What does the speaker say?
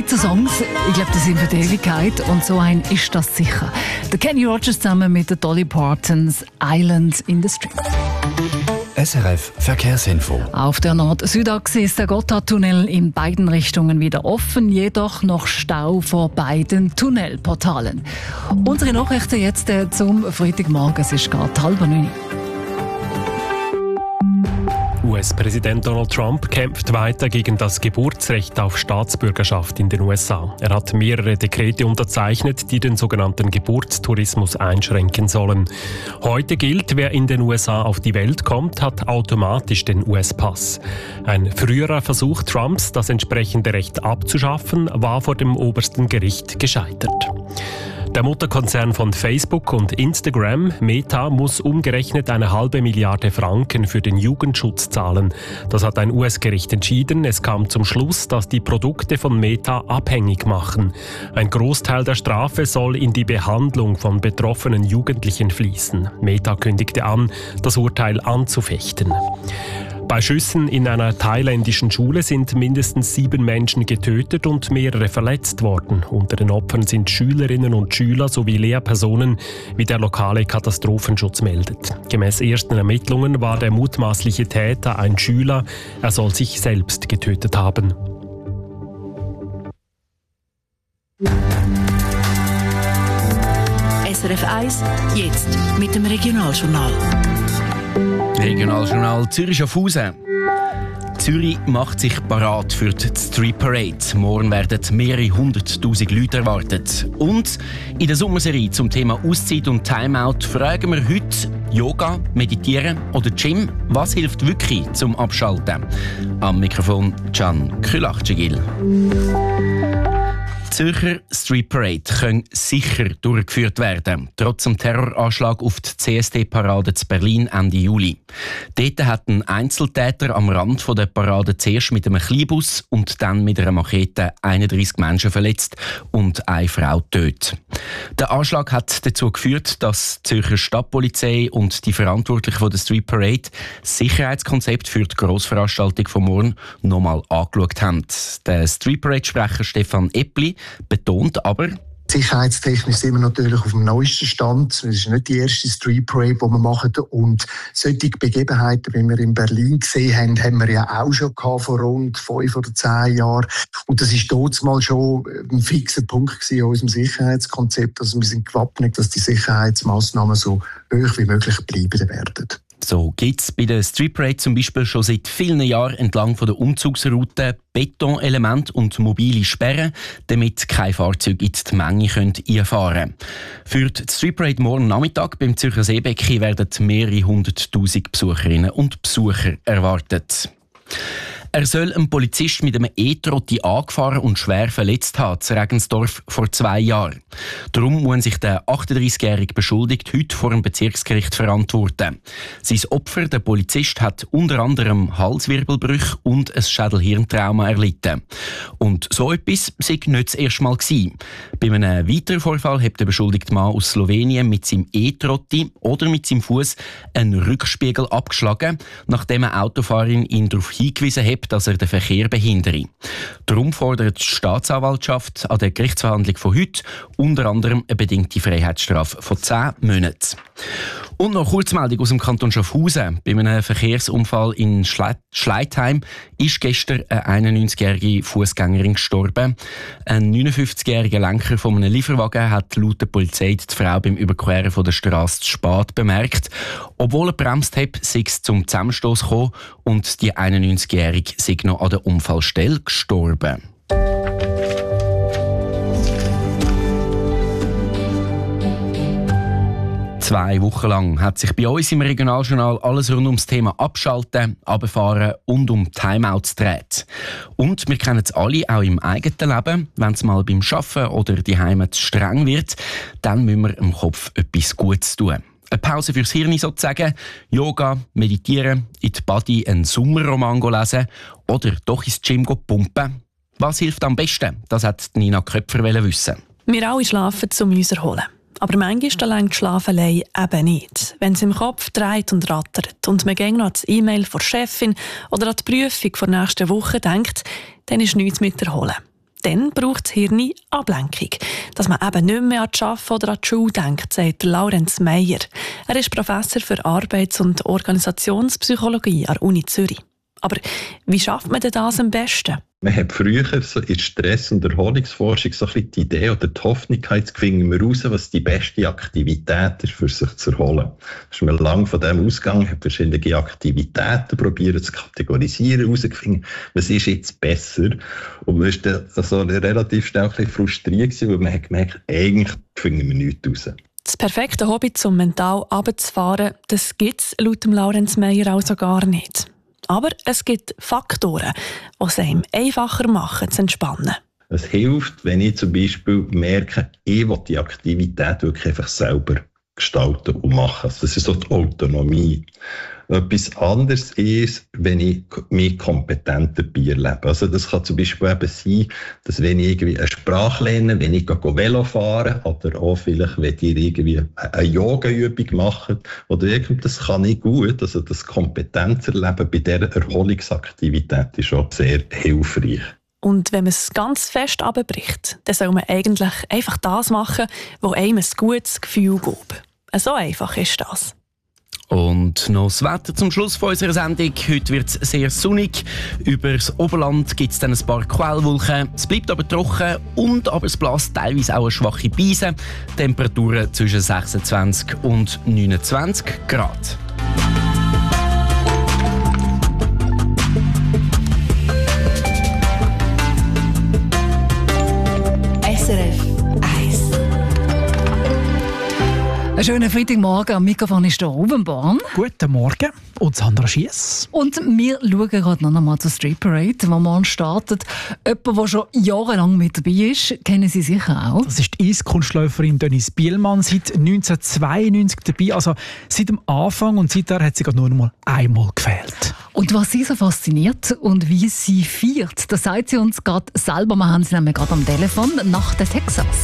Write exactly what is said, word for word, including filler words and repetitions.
Schweizer Songs, ich glaube, das sind für die Ewigkeit und so ein ist das sicher. Der Kenny Rogers zusammen mit der Dolly Partons Island in the Stream. S R F Verkehrsinfo. Auf der Nord-Süd-Achse ist der Gotthardtunnel in beiden Richtungen wieder offen, jedoch noch Stau vor beiden Tunnelportalen. Unsere Nachrichten jetzt äh, zum Freitagmorgen, es ist gerade halb neun. U S-Präsident Donald Trump kämpft weiter gegen das Geburtsrecht auf Staatsbürgerschaft in den U S A. Er hat mehrere Dekrete unterzeichnet, die den sogenannten Geburtstourismus einschränken sollen. Heute gilt, wer in den U S A auf die Welt kommt, hat automatisch den U S-Pass. Ein früherer Versuch Trumps, das entsprechende Recht abzuschaffen, war vor dem obersten Gericht gescheitert. Der Mutterkonzern von Facebook und Instagram, Meta, muss umgerechnet eine halbe Milliarde Franken für den Jugendschutz zahlen. Das hat ein U S-Gericht entschieden. Es kam zum Schluss, dass die Produkte von Meta abhängig machen. Ein Großteil der Strafe soll in die Behandlung von betroffenen Jugendlichen fließen. Meta kündigte an, das Urteil anzufechten. Bei Schüssen in einer thailändischen Schule sind mindestens sieben Menschen getötet und mehrere verletzt worden. Unter den Opfern sind Schülerinnen und Schüler sowie Lehrpersonen, wie der lokale Katastrophenschutz meldet. Gemäß ersten Ermittlungen war der mutmaßliche Täter ein Schüler. Er soll sich selbst getötet haben. S R F eins, jetzt mit dem Regionaljournal. Regionaljournal Zürich-Schaffhausen. Zürich macht sich parat für die Street Parade. Morgen werden mehrere hunderttausend Leute erwartet. Und in der Sommerserie zum Thema Auszeit und Timeout fragen wir heute Yoga, Meditieren oder Gym. Was hilft wirklich zum Abschalten? Am Mikrofon Can Külachcegil. Die Zürcher Street Parade können sicher durchgeführt werden, trotz dem Terroranschlag auf die C S D-Parade zu Berlin Ende Juli. Dort hat ein Einzeltäter am Rand der Parade zuerst mit einem Kleinbus und dann mit einer Machete einunddreissig Menschen verletzt und eine Frau getötet. Der Anschlag hat dazu geführt, dass die Zürcher Stadtpolizei und die Verantwortlichen von der Street Parade das Sicherheitskonzept für die Grossveranstaltung von morgen nochmal angeschaut haben. Der Street Parade-Sprecher Stefan Eppli betont aber, sicherheitstechnisch sind wir natürlich auf dem neuesten Stand. Es ist nicht die erste Street Parade, die wir machen. Und solche Begebenheiten, wie wir in Berlin gesehen haben, haben wir ja auch schon gehabt, vor rund fünf oder zehn Jahren. Und das ist dort mal schon ein fixer Punkt gewesen in unserem Sicherheitskonzept. Also wir sind gewappnet, dass die Sicherheitsmaßnahmen so hoch wie möglich bleiben werden. So gibt es bei der Street Parade zum Beispiel schon seit vielen Jahren entlang von der Umzugsroute Betonelemente und mobile Sperren, damit keine Fahrzeuge in die Menge einfahren können. Für die Street Parade morgen Nachmittag beim Zürcher Seebecken werden mehrere hunderttausend Besucherinnen und Besucher erwartet. Er soll einen Polizist mit einem E-Trotti angefahren und schwer verletzt haben, in Regensdorf vor zwei Jahren. Darum muss sich der achtunddreißigjährige Beschuldigte heute vor dem Bezirksgericht verantworten. Sein Opfer, der Polizist, hat unter anderem Halswirbelbrüche und ein Schädel-Hirntrauma erlitten. Und so etwas sei nicht das erste Mal gewesen. Bei einem weiteren Vorfall hat der beschuldigte Mann aus Slowenien mit seinem E-Trotti oder mit seinem Fuß einen Rückspiegel abgeschlagen, nachdem eine Autofahrerin ihn darauf hingewiesen hat, dass er den Verkehr behindere. Darum fordert die Staatsanwaltschaft an der Gerichtsverhandlung von heute unter anderem eine bedingte Freiheitsstrafe von zehn Monaten. Und noch eine Kurzmeldung aus dem Kanton Schaffhausen. Bei einem Verkehrsunfall in Schle- Schleitheim ist gestern eine einundneunzigjährige Fußgängerin gestorben. Ein neunundfünfzigjähriger Lenker von einem Lieferwagen hat laut der Polizei die Frau beim Überqueren von der Straße zu spät bemerkt. Obwohl er bremst hat, sei es zum Zusammenstoß gekommen und die einundneunzigjährige sei noch an der Unfallstelle gestorben. Zwei Wochen lang hat sich bei uns im Regionaljournal alles rund ums Thema Abschalten, Runterfahren und um Timeouts gedreht. Und wir kennen es alle auch im eigenen Leben. Wenn es mal beim Arbeiten oder die Heime zu streng wird, dann müssen wir im Kopf etwas Gutes tun. Eine Pause fürs Hirn sozusagen, Yoga, Meditieren, in die Body einen Sommerroman lesen oder doch ins Gym pumpen. Was hilft am besten? Das hat Nina Köpfer wissen. Wir alle schlafen, um uns zu erholen. Aber manchmal reicht die Schlafelei eben nicht. Wenn es im Kopf dreht und rattert und man gäng noch an das E-Mail von der Chefin oder an die Prüfung der nächsten Woche denkt, dann ist nichts mit erholen. dann braucht das Hirn Ablenkung. Dass man eben nicht mehr an die Arbeit oder an die Schule denkt, sagt Laurenz Meyer. Er ist Professor für Arbeits- und Organisationspsychologie an der Uni Zürich. Aber wie schafft man denn das am besten? Man hat früher so in der Stress- und Erholungsforschung so ein bisschen die Idee oder die Hoffnung gehabt, jetzt finden wir raus, was die beste Aktivität ist, für sich zu erholen. Da ist man lange von dem ausgegangen, hat verschiedene Aktivitäten probiert zu kategorisieren, herausgefunden, was ist jetzt besser. Und man war dann also relativ schnell ein bisschen frustriert, weil man hat gemerkt, eigentlich finden wir nichts raus. Das perfekte Hobby, um mental runterzufahren, das gibt es laut dem Laurenz Meyer also gar nicht. Aber es gibt Faktoren, die es einem einfacher machen, zu entspannen. Es hilft, wenn ich zum Beispiel merke, ich will die Aktivität wirklich einfach selber gestalten und machen. Das ist so die Autonomie. Etwas anderes ist, wenn ich mich kompetent dabei erlebe. Also das kann zum Beispiel eben sein, dass wenn ich irgendwie eine Sprache lerne, wenn ich Velo fahre oder auch vielleicht, wenn ihr irgendwie eine Yoga-Übung macht oder irgendwas, das kann ich gut. Also das Kompetenzerleben bei dieser Erholungsaktivität ist schon sehr hilfreich. Und wenn man es ganz fest runterbricht, dann soll man eigentlich einfach das machen, was einem ein gutes Gefühl gibt. So einfach ist das. Und noch das Wetter zum Schluss von unserer Sendung. Heute wird es sehr sonnig. Über das Oberland gibt es dann ein paar Quellwolken. Es bleibt aber trocken und aber es bläst teilweise auch eine schwache Brise. Temperaturen zwischen sechsundzwanzig und neunundzwanzig Grad. S R F eins. Einen schönen Freitagmorgen. Am Mikrofon ist der Ruben Born. Guten Morgen. Und Sandra Schiess. Und wir schauen gerade noch einmal zur Street Parade, die morgen startet. Jemand, der schon jahrelang mit dabei ist, kennen Sie sicher auch. Das ist die Eiskunstläuferin Denise Bielmann, seit neunzehnhundertzweiundneunzig dabei. Also seit dem Anfang, und seither hat sie gerade nur noch mal einmal gefehlt. Und was sie so fasziniert und wie sie feiert, das sagt sie uns gerade selber. Wir haben sie nämlich gerade am Telefon nach Texas.